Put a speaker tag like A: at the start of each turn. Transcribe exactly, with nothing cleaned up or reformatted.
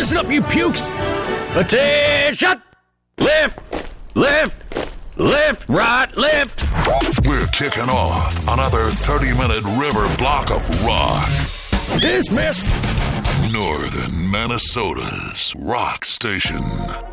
A: Listen up, you pukes. Attention. Left, left, left, right, left.
B: We're kicking off another thirty-minute river block of rock.
A: Dismissed.
B: Northern Minnesota's rock station.